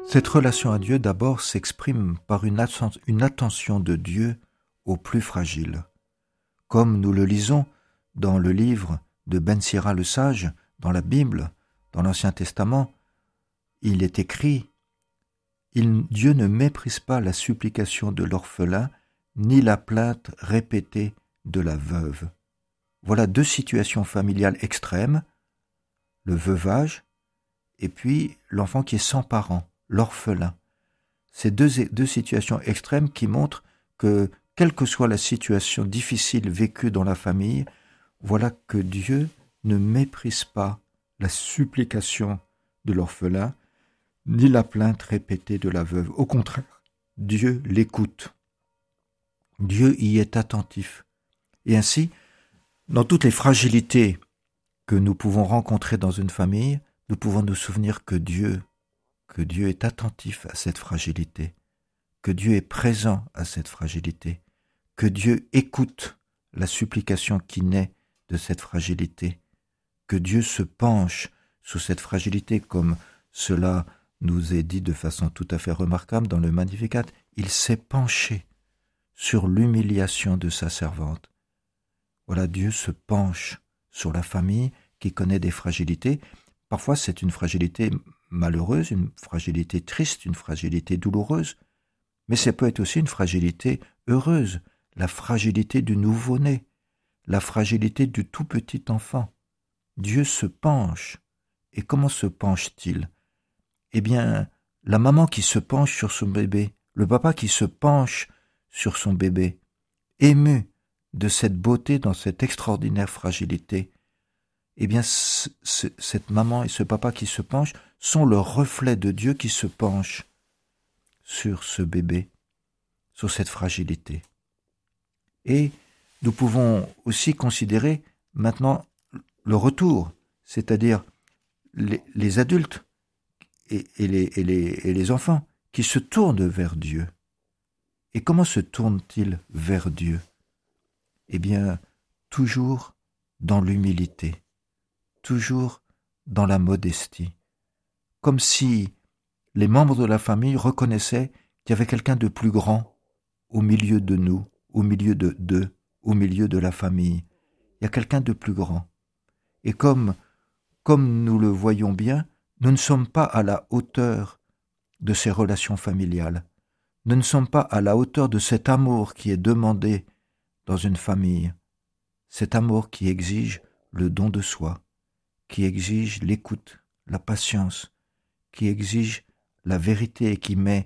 Cette relation à Dieu d'abord s'exprime par une attention de Dieu aux plus fragiles. Comme nous le lisons dans le livre de Ben Sira le Sage, dans la Bible, dans l'Ancien Testament, il est écrit « Dieu ne méprise pas la supplication de l'orphelin, ni la plainte répétée de la veuve. » Voilà deux situations familiales extrêmes, le veuvage et puis l'enfant qui est sans parents, l'orphelin. Ces deux situations extrêmes qui montrent que, quelle que soit la situation difficile vécue dans la famille, voilà que Dieu ne méprise pas la supplication de l'orphelin, ni la plainte répétée de la veuve. Au contraire, Dieu l'écoute. Dieu y est attentif. Et ainsi, dans toutes les fragilités que nous pouvons rencontrer dans une famille, nous pouvons nous souvenir que Dieu est attentif à cette fragilité, que Dieu est présent à cette fragilité, que Dieu écoute la supplication qui naît de cette fragilité, que Dieu se penche sur cette fragilité comme cela nous est dit de façon tout à fait remarquable dans le Magnificat. Il s'est penché sur l'humiliation de sa servante. Voilà, Dieu se penche sur la famille qui connaît des fragilités. Parfois, c'est une fragilité malheureuse, une fragilité triste, une fragilité douloureuse, mais ça peut être aussi une fragilité heureuse, la fragilité du nouveau-né, la fragilité du tout petit enfant. Dieu se penche. Et comment se penche-t-il ? Eh bien, la maman qui se penche sur son bébé, le papa qui se penche sur son bébé, ému de cette beauté dans cette extraordinaire fragilité, eh bien, cette maman et ce papa qui se penchent sont le reflet de Dieu qui se penche sur ce bébé, sur cette fragilité. Et nous pouvons aussi considérer maintenant le retour, c'est-à-dire les adultes et les enfants qui se tournent vers Dieu. Et comment se tournent-ils vers Dieu ? Eh bien, toujours dans l'humilité, toujours dans la modestie, comme si les membres de la famille reconnaissaient qu'il y avait quelqu'un de plus grand au milieu de nous, au milieu d'eux, au milieu de la famille. Il y a quelqu'un de plus grand. Et comme nous le voyons bien, nous ne sommes pas à la hauteur de ces relations familiales. Nous ne sommes pas à la hauteur de cet amour qui est demandé dans une famille. Cet amour qui exige le don de soi, qui exige l'écoute, la patience, qui exige la vérité et qui met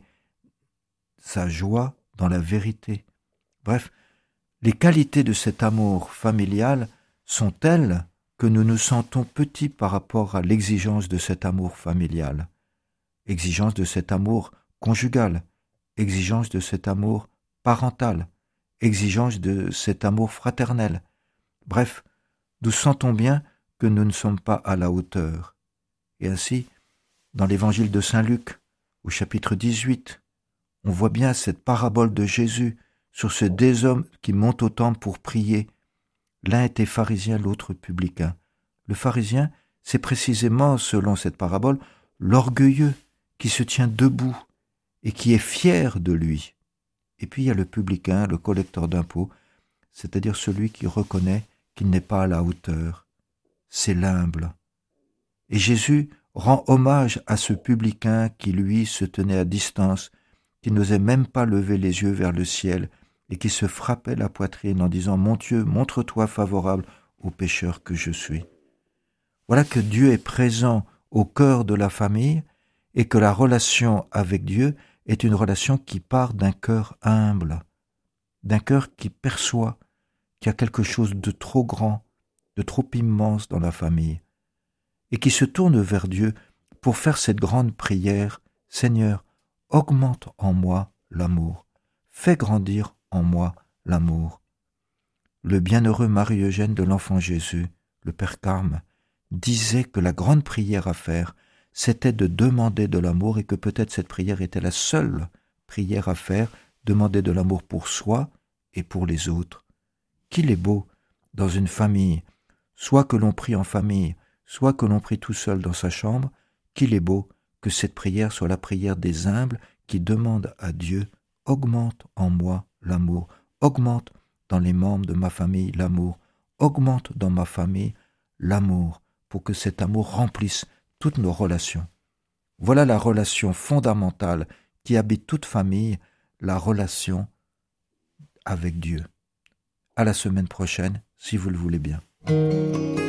sa joie dans la vérité. Bref, les qualités de cet amour familial sont telles que nous nous sentons petits par rapport à l'exigence de cet amour familial, exigence de cet amour conjugal, exigence de cet amour parental, exigence de cet amour fraternel. Bref, nous sentons bien que nous ne sommes pas à la hauteur. Et ainsi, dans l'évangile de Saint Luc, au chapitre 18, on voit bien cette parabole de Jésus sur ces deux hommes qui montent au temple pour prier. L'un était pharisien, l'autre publicain. Le pharisien, c'est précisément, selon cette parabole, l'orgueilleux qui se tient debout et qui est fier de lui. Et puis il y a le publicain, le collecteur d'impôts, c'est-à-dire celui qui reconnaît qu'il n'est pas à la hauteur. C'est l'humble. Et Jésus rend hommage à ce publicain qui, lui, se tenait à distance, qui n'osait même pas lever les yeux vers le ciel et qui se frappait la poitrine en disant « Mon Dieu, montre-toi favorable au pécheur que je suis ». Voilà que Dieu est présent au cœur de la famille et que la relation avec Dieu est une relation qui part d'un cœur humble, d'un cœur qui perçoit qu'il y a quelque chose de trop grand, de trop immense dans la famille, et qui se tourne vers Dieu pour faire cette grande prière « Seigneur, augmente en moi l'amour, fais grandir en moi l'amour ». Le bienheureux Marie-Eugène de l'Enfant Jésus, le Père Carme, disait que la grande prière à faire, c'était de demander de l'amour et que peut-être cette prière était la seule prière à faire, demander de l'amour pour soi et pour les autres. Qu'il est beau dans une famille, soit que l'on prie en famille, soit que l'on prie tout seul dans sa chambre, qu'il est beau que cette prière soit la prière des humbles qui demandent à Dieu « Augmente en moi l'amour, augmente dans les membres de ma famille l'amour, augmente dans ma famille l'amour, pour que cet amour remplisse toutes nos relations. » Voilà la relation fondamentale qui habite toute famille, la relation avec Dieu. À la semaine prochaine, si vous le voulez bien.